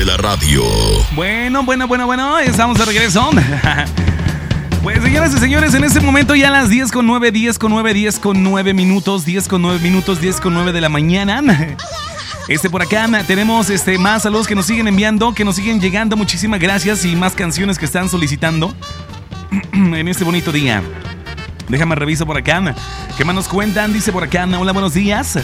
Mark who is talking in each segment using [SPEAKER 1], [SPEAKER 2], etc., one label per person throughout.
[SPEAKER 1] de la radio.
[SPEAKER 2] Bueno, estamos de regreso. Pues señoras y señores, en este momento ya a las 10:09 minutos de la mañana. Por acá tenemos más saludos que nos siguen enviando, que nos siguen llegando. Muchísimas gracias y más canciones que están solicitando en este bonito día. Déjame reviso por acá. ¿Qué más nos cuentan? Dice por acá, hola, buenos días.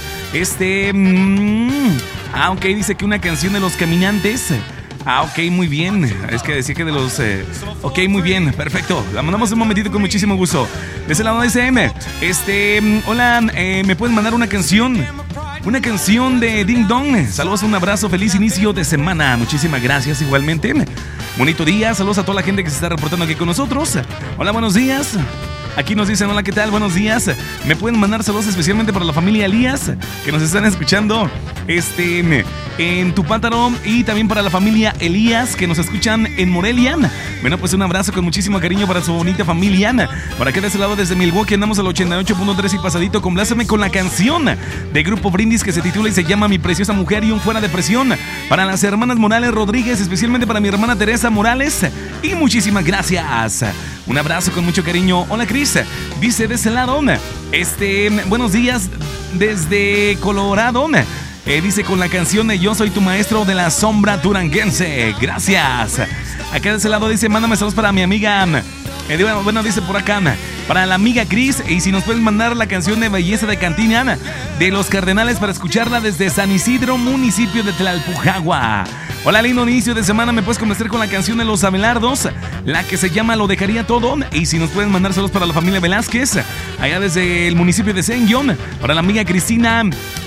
[SPEAKER 2] Ok, dice que una canción de Los Caminantes. Ok, muy bien. Es que decía que de los... ok, muy bien, perfecto. La mandamos un momentito con muchísimo gusto. De ese lado dice hola, ¿me pueden mandar una canción? Una canción de Ding Dong. Saludos, un abrazo, feliz inicio de semana. Muchísimas gracias igualmente. Bonito día, saludos a toda la gente que se está reportando aquí con nosotros. Hola, buenos días. Aquí nos dicen, hola, ¿qué tal? Buenos días. ¿Me pueden mandar saludos especialmente para la familia Elías, que nos están escuchando en Tupátaro, y también para la familia Elías, que nos escuchan en Morelia? Bueno, pues un abrazo con muchísimo cariño para su bonita familia. Para acá de ese lado, desde Milwaukee, andamos al 88.3 y pasadito. Complázame con la canción de Grupo Brindis que se titula y se llama Mi Preciosa Mujer y un Fuera de Presión. Para las hermanas Morales Rodríguez, especialmente para mi hermana Teresa Morales. Y muchísimas gracias. Un abrazo con mucho cariño. Hola, Cris. Dice de ese lado, buenos días desde Colorado. Dice con la canción de Yo Soy Tu Maestro de la Sombra Duranguense. Gracias. Acá de ese lado dice, mándame saludos para mi amiga. Dice por acá, para la amiga Cris. Y si nos pueden mandar la canción de Belleza de Cantina de Los Cardenales para escucharla desde San Isidro, municipio de Tlalpujagua. Hola, lindo inicio de semana. ¿Me puedes complacer con la canción de Los Abelardos? La que se llama Lo Dejaría Todo. Y si nos pueden mandar saludos para la familia Velázquez, allá desde el municipio de Senguión. Para la amiga Cristina,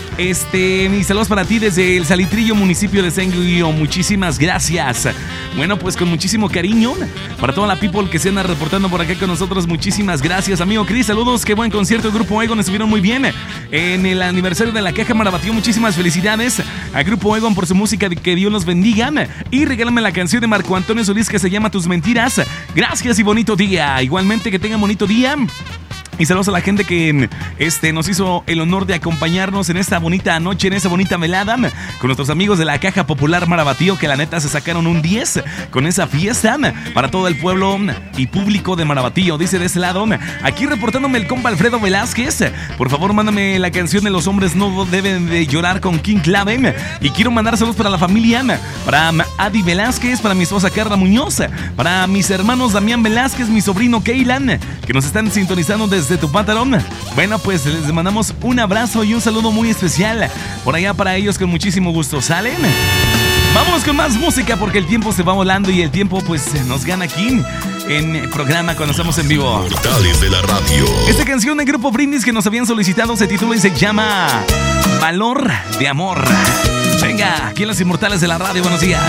[SPEAKER 2] mis saludos para ti desde el Salitrillo, municipio de Senguión. Muchísimas gracias. Bueno, pues con muchísimo cariño para toda la people que se anda reportando por acá con nosotros. Muchísimas gracias, amigo Cris. Saludos, qué buen concierto. El Grupo Egon estuvieron muy bien en el aniversario de la Caja Marabatío. Muchísimas felicidades a Grupo Egon por su música. Que Dios los bendiga. Y regálame la canción de Marco Antonio Solís que se llama Tus Mentiras. Gracias y bonito día. Igualmente que tengan bonito día. Y saludos a la gente que nos hizo el honor de acompañarnos en esta bonita noche, en esta bonita velada, con nuestros amigos de la Caja Popular Marabatío, que la neta se sacaron un 10 con esa fiesta para todo el pueblo y público de Marabatío. Dice de ese lado, aquí reportándome el compa Alfredo Velázquez. Por favor, mándame la canción de Los Hombres No Deben de Llorar con King Clave. Y quiero mandar saludos para la familia, para Adi Velázquez, para mi esposa Carla Muñoz, para mis hermanos Damián Velázquez, mi sobrino Keilan, que nos están sintonizando desde Tupátaro. Bueno, pues les mandamos un abrazo y un saludo muy especial por allá para ellos con muchísimo gusto. ¿Salen? Vamos con más música porque el tiempo se va volando y el tiempo pues nos gana aquí en el programa cuando estamos en vivo.
[SPEAKER 1] Portales de la radio.
[SPEAKER 2] Esta canción de Grupo Brindis que nos habían solicitado se titula y se llama Valor de Amor. Venga, aquí en Los Inmortales de la Radio. Buenos días.